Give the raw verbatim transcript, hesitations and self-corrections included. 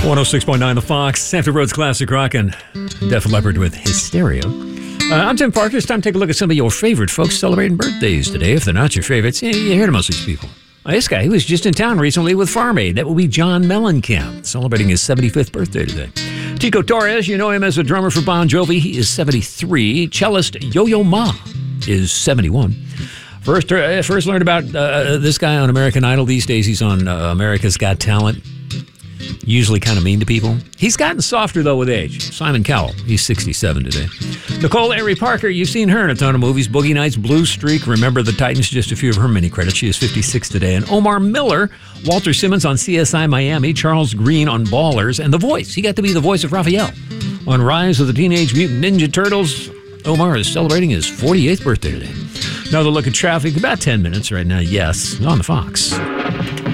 one oh six point nine The Fox, Hampton Roads Classic Rock, and Def Leppard with Hysteria. Uh, I'm Tim Parker. It's time to take a look at some of your favorite folks celebrating birthdays today. If they're not your favorites, you hear to most of these people. Uh, this guy, he was just in town recently with Farm Aid. That will be John Mellencamp, celebrating his seventy-fifth birthday today. Tico Torres, you know him as a drummer for Bon Jovi. He is seventy-three. Cellist Yo-Yo Ma is seventy-one. First, uh, first learned about uh, this guy on American Idol. These days, he's on uh, America's Got Talent. Usually kind of mean to people. He's gotten softer, though, with age. Simon Cowell, he's sixty-seven today. Nicole Ari Parker, you've seen her in a ton of movies. Boogie Nights, Blue Streak, Remember the Titans, just a few of her many credits. She is fifty-six today. And Omar Miller, Walter Simmons on C S I Miami, Charles Green on Ballers, and The Voice. He got to be the voice of Raphael on Rise of the Teenage Mutant Ninja Turtles. Omar is celebrating his forty-eighth birthday today. Another look at traffic, about ten minutes right now. Yes, on the Fox.